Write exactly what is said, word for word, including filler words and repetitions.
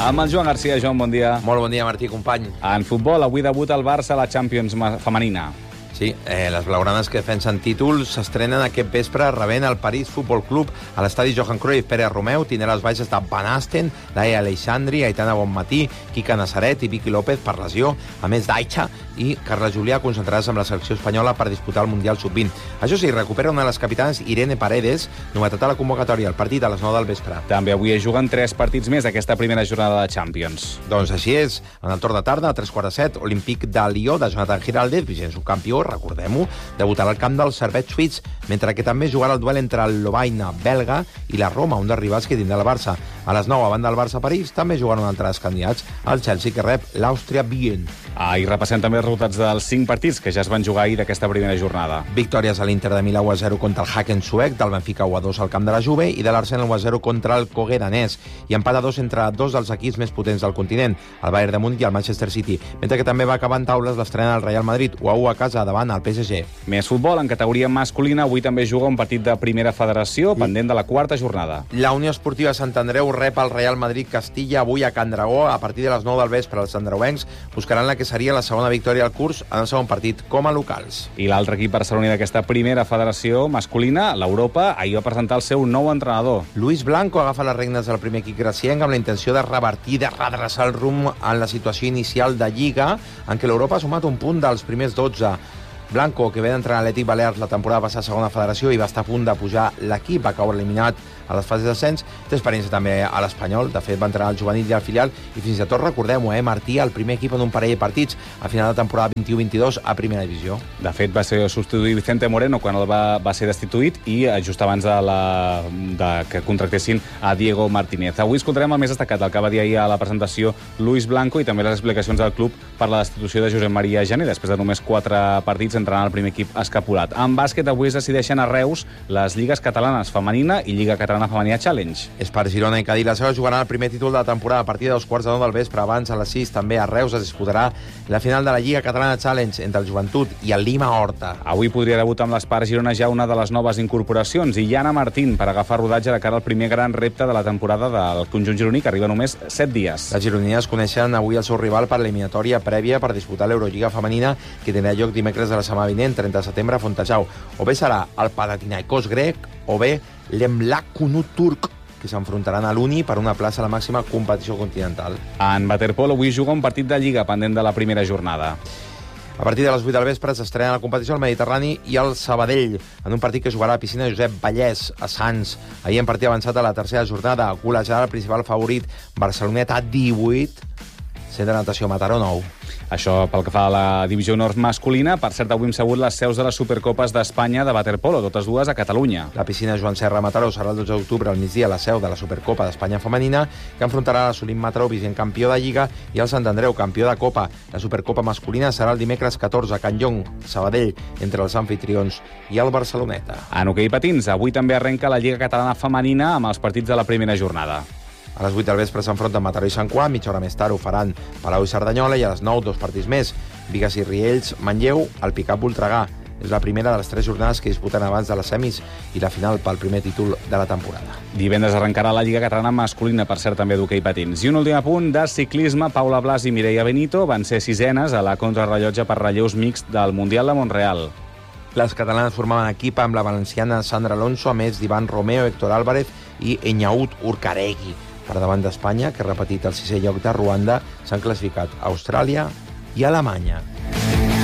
Amb el Joan Garcia. Joan, bon dia. Molt bon dia, Martí, company. En futbol, avui debuta el Barça a la Champions femenina. Sí, eh, les blaugranes que defensen títols s'estrenen aquest vespre rebent el París Futbol Club a l'estadi Johan Cruyff. Pere Romeu tindrà les baixes de Van Asten, Laia Aleixandri, Aitana Bonmatí, Quica Nazaret i Vicky López per lesió, a més d'Aixa i Carla Julià concentrades amb la selecció espanyola per disputar el Mundial sub vint. Això sí, recupera una de les capitanes, Irene Paredes, novetat a la convocatòria, el partit a les nou del vespre. També avui es juguen tres partits més d'aquesta primera jornada de Champions. Doncs així és, en el torn de tarda, a tres quarts de set, Olímpic de Lió, de Jonathan Giraldez, vigent subcampió, recordem-ho, debutarà al camp del Servette suïts, mentre que també jugarà el duel entre el Lovaina belga i la Roma, un dels rivals que tindrà el Barça. A les nou, a banda del Barça-París, també jugaran un altre dels candidats, el Chelsea, que rep l'Àustria Viena. Ah, I repassem també els resultats dels cinc partits que ja es van jugar ahir d'aquesta primera jornada. Victòries a l'Inter de Milà u a zero contra el Haken suec, del Benfica u a dos al camp de la Juve i de l'Arsenal u a zero contra el Cogue danès. I empat a dos entre dos dels equips més potents del continent, el Bayern de Múnich i el Manchester City, mentre que també va acabar en taules l'estrena del Real Madrid u a u a casa davant el P S G. Més futbol, en categoria masculina, avui també juga un partit de primera federació, pendent de la quarta jornada. La Unió Esportiva Sant Andreu rep el Real Madrid Castilla avui a Can Dragó a partir de les nou del vespre. Els andreuencs buscaran la que seria la segona victòria al curs en el segon partit com a locals. I l'altre equip barceloní d'aquesta primera federació masculina, l'Europa, ahir va presentar el seu nou entrenador. Luis Blanco agafa les regnes del primer equip gracienc amb la intenció de revertir, de redreçar el rumb en la situació inicial de Lliga, en què l'Europa ha sumat un punt dels primers dotze. Blanco, que ve d'entrenar l'Atlètic Balears la temporada passada a segona federació i va estar a punt de pujar l'equip, va caure eliminat a les fases d'ascens, té experiència també a l'Espanyol, de fet va entrenar el juvenil i el filial, i fins i tot recordem-ho, eh, Martí, el primer equip en un parell de partits a final de temporada vint-i-u vint-i-dos a primera divisió. De fet, va ser substituir Vicente Moreno quan el va, va ser destituït i just abans de, la, de que contractessin a Diego Martínez. Avui escoltarem el més destacat, el que va dir ahir a la presentació Luis Blanco, i també les explicacions del club per la destitució de Josep Maria Jané, després de només quatre partits entrenant el primer equip escapulat. En bàsquet, avui es decideixen a Reus les lligues catalanes femenina i Lliga Catalana Femenina Challenge. Espar, Girona i Cadí la Seu jugaran el primer títol de la temporada a partir de dos quarts de nou del vespre. Abans, a les sis, també a Reus es disputarà la final de la Lliga Catalana Challenge entre el Joventut i el Lima Horta. Avui podria debutar amb l'Espar Girona ja una de les noves incorporacions, i Iana Martín, per agafar rodatge de cara al primer gran repte de la temporada del conjunt gironí, que arriba només set dies. Les gironines coneixen avui el seu rival per l'eliminatòria prèvia per disputar l'Eurolliga femenina, que tindrà lloc dimecres de la setmana vinent, trenta de setembre, a Fontejau. O bé serà el Panathinaikos grec, o bé l'Emlak Kunut turc, que s'enfrontaran a l'Uni per una plaça a la màxima competició continental. En waterpolo avui juga un partit de Lliga pendent de la primera jornada. A partir de les vuit del vespre s'estrena la competició al Mediterrani i al Sabadell, en un partit que jugarà a la piscina Josep Vallès, a Sants. Ahir en partit avançat a la tercera jornada, golejada el principal favorit, Barceloneta divuit, centre de natació Mataró nou. Això pel que fa a la divisió nord masculina. Per cert, avui hem sabut les seus de les Supercopes d'Espanya de waterpolo, totes dues a Catalunya. La piscina Joan Serra Mataró serà el dotze d'octubre al migdia la seu de la Supercopa d'Espanya femenina, que enfrontarà l'Assolim Mataró, vigent campió de Lliga, i el Sant Andreu, campió de Copa. La Supercopa masculina serà el dimecres catorze a Can Llong, Sabadell, entre els anfitrions i el Barceloneta. En hoquei patins, avui també arrenca la Lliga Catalana Femenina amb els partits de la primera jornada. A les vuit del vespre s'enfronten Mataró i Sant Quà, mitja hora més tard ho faran Palau i Cerdanyola, i a les nou dos partits més, Bigues i Riells, Manlleu, el Picat Voltregà. És la primera de les tres jornades que disputen abans de les semis i la final pel primer títol de la temporada. Divendres arrencarà la Lliga Catalana masculina, per cert, també d'hoquei patins. I un últim apunt de ciclisme. Paula Blas i Mireia Benito van ser sisenes a la contrarrellotge per relleus mixt del Mundial de Montreal. Les catalanes formaven equip amb la valenciana Sandra Alonso, a més d'Ivan Romeo, Héctor Álvarez i Eñaut Urcaregui. Per davant d'Espanya, que ha repetit el sisè lloc de Ruanda, s'han classificat Austràlia i Alemanya.